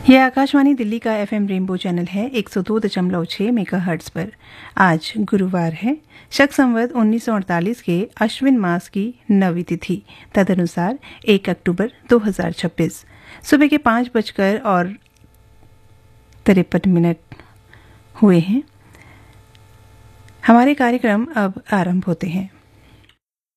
यह आकाशवाणी दिल्ली का FM rainbow channel है 102.6 मेगाहर्ट्ज पर। आज गुरुवार है, शक संवत 1948 के अश्विन मास की 9वीं तिथि, तदनुसार 1 अक्टूबर 2026। सुबह के 5:53 हुए हैं। हमारे कार्यक्रम अब आरंभ होते हैं।